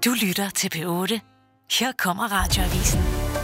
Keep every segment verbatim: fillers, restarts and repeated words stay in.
Du lytter til P otte. Her kommer Radioavisen.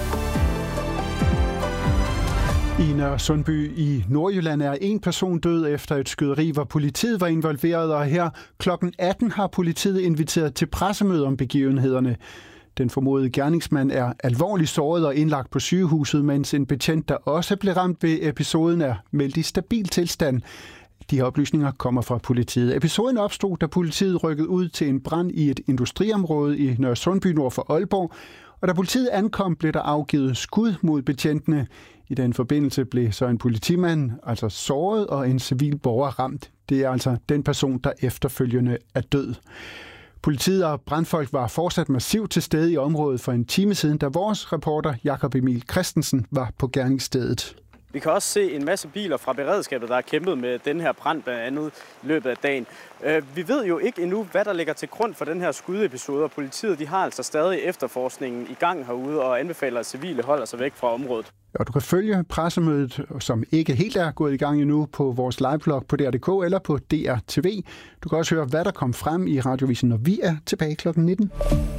I Nørresundby i Nordjylland er en person død efter et skyderi, hvor politiet var involveret, og her klokken atten har politiet inviteret til pressemøde om begivenhederne. Den formodede gerningsmand er alvorligt såret og indlagt på sygehuset, mens en betjent, der også blev ramt ved episoden, er meldt i stabil tilstand. De her oplysninger kommer fra politiet. Episoden opstod, da politiet rykkede ud til en brand i et industriområde i Nørresundby nord for Aalborg, og da politiet ankom, blev der afgivet skud mod betjentene. I den forbindelse blev så en politimand altså såret og en civil borger ramt. Det er altså den person, der efterfølgende er død. Politiet og brandfolk var fortsat massivt til stede i området for en time siden, da vores reporter Jakob Emil Christensen var på gerningsstedet. Vi kan også se en masse biler fra beredskabet, der har kæmpet med den her brand blandt andet i løbet af dagen. Vi ved jo ikke endnu, hvad der ligger til grund for den her skudepisode, og politiet de har altså stadig efterforskningen i gang herude og anbefaler, at civile holder sig væk fra området. Og du kan følge pressemødet, som ikke helt er gået i gang endnu, på vores liveblog på D R punktum d k eller på D R T V. Du kan også høre, hvad der kom frem i Radioavisen, når vi er tilbage klokken nitten.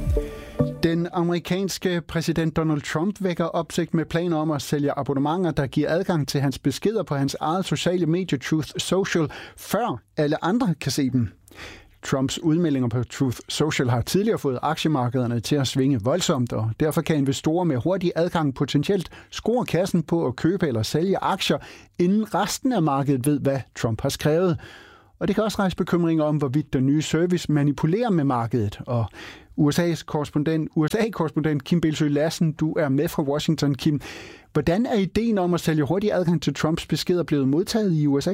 Den amerikanske præsident Donald Trump vækker opsigt med planer om at sælge abonnementer, der giver adgang til hans beskeder på hans eget sociale medie Truth Social, før alle andre kan se dem. Trumps udmeldinger på Truth Social har tidligere fået aktiemarkederne til at svinge voldsomt, og derfor kan investorer med hurtig adgang potentielt score kassen på at købe eller sælge aktier, inden resten af markedet ved, hvad Trump har skrevet. Og det kan også rejse bekymringer om, hvorvidt den nye service manipulerer med markedet. Og U S A's korrespondent, U S A-korrespondent Kim Bildsøe Lassen, du er med fra Washington. Kim, hvordan er ideen om at sælge hurtig adgang til Trumps beskeder blevet modtaget i U S A?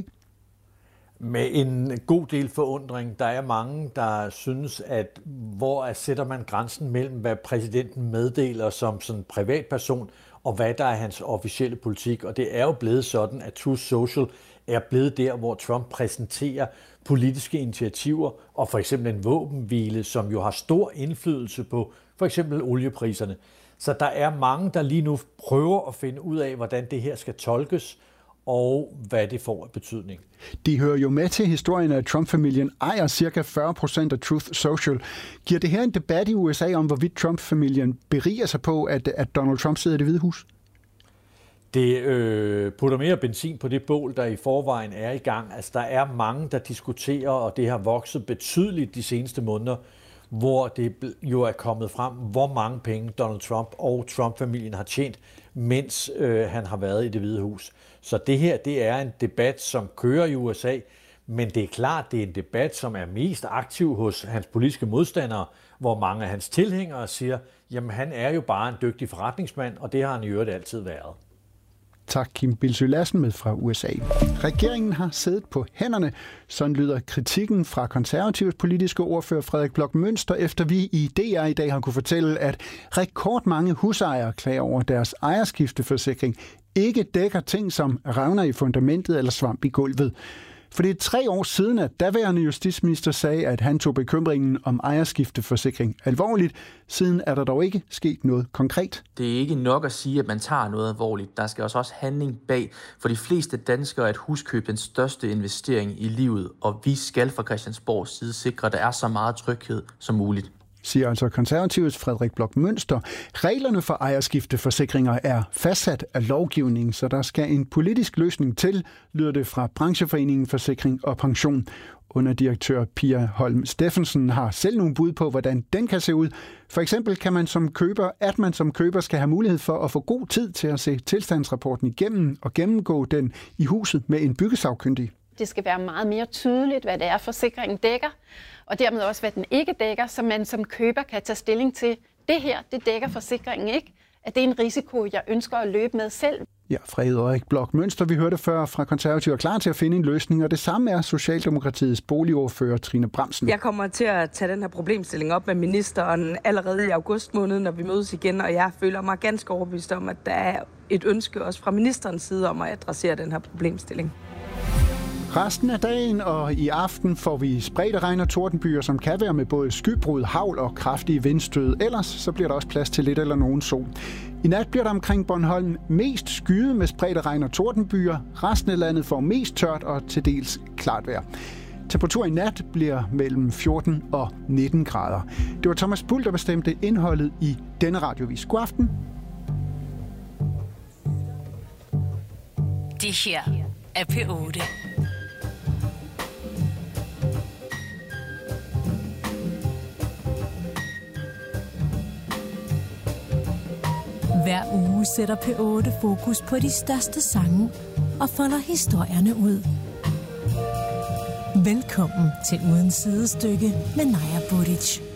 Med en god del forundring. Der er mange, der synes, at hvor sætter man grænsen mellem, hvad præsidenten meddeler som sådan privatperson, og hvad der er hans officielle politik. Og det er jo blevet sådan, at Truth Social er blevet der, hvor Trump præsenterer politiske initiativer, og for eksempel en våbenhvile, som jo har stor indflydelse på for eksempel oliepriserne. Så der er mange, der lige nu prøver at finde ud af, hvordan det her skal tolkes, og hvad det får af betydning. De hører jo med til historien, at Trump-familien ejer cirka fyrre procent af Truth Social. Giver det her en debat i U S A om, hvorvidt Trump-familien beriger sig på, at, at Donald Trump sidder i Det Hvide Hus? Det øh, putter mere benzin på det bål, der i forvejen er i gang. Altså, der er mange, der diskuterer, og det har vokset betydeligt de seneste måneder, hvor det jo er kommet frem, hvor mange penge Donald Trump og Trump-familien har tjent, mens øh, han har været i Det Hvide Hus. Så det her, det er en debat, som kører i U S A, men det er klart, det er en debat, som er mest aktiv hos hans politiske modstandere, hvor mange af hans tilhængere siger, jamen han er jo bare en dygtig forretningsmand, og det har han i øvrigt altid været. Tak, Kim Bildsøe Lassen med fra U S A. Regeringen har siddet på hænderne. Sådan lyder kritikken fra konservativs politiske ordfører Frederik Bloch Münster, efter vi i D R i dag har kunne fortælle, at rekordmange husejere klager over deres ejerskifteforsikring ikke dækker ting som revner i fundamentet eller svamp i gulvet. For det er tre år siden, at daværende justitsminister sagde, at han tog bekymringen om ejerskifteforsikring alvorligt. Siden er der dog ikke sket noget konkret. Det er ikke nok at sige, at man tager noget alvorligt. Der skal også også handling bag. For de fleste danskere er et huskøb den største investering i livet, og vi skal fra Christiansborgs side sikre, at der er så meget tryghed som muligt. Siger altså konservativs Frederik Bloch Münster. Reglerne for ejerskifteforsikringer er fastsat af lovgivningen, så der skal en politisk løsning til, lyder det fra brancheforeningen Forsikring og Pension. Underdirektør Pia Holm Steffensen har selv nogle bud på, hvordan den kan se ud. For eksempel kan man som køber, at man som køber skal have mulighed for at få god tid til at se tilstandsrapporten igennem og gennemgå den i huset med en byggesagkyndig. Det skal være meget mere tydeligt, hvad det er, forsikringen dækker, og dermed også, hvad den ikke dækker, så man som køber kan tage stilling til, det her, det dækker forsikringen ikke, at det er en risiko, jeg ønsker at løbe med selv. Ja, Frederik Bloch Münster, vi hørte før fra Konservative, er klar til at finde en løsning, og det samme er Socialdemokratiets boligordfører Trine Bramsen. Jeg kommer til at tage den her problemstilling op med ministeren allerede i august måned, når vi mødes igen, og jeg føler mig ganske overbevist om, at der er et ønske også fra ministerens side om at adressere den her problemstilling. Resten af dagen og i aften får vi spredte regn- og tordenbyer, som kan være med både skybrud, hagl og kraftige vindstød. Ellers så bliver der også plads til lidt eller nogen sol. I nat bliver der omkring Bornholm mest skyet med spredte regn- og tordenbyer. Resten af landet får mest tørt og til dels klart vejr. Temperaturen i nat bliver mellem fjorten og nitten grader. Det var Thomas Bull, der bestemte indholdet i denne radiovis. God aften. Det her er P otte. Hver uge sætter P otte fokus på de største sange og folder historierne ud. Velkommen til Uden Sidestykke med Naja Bodic.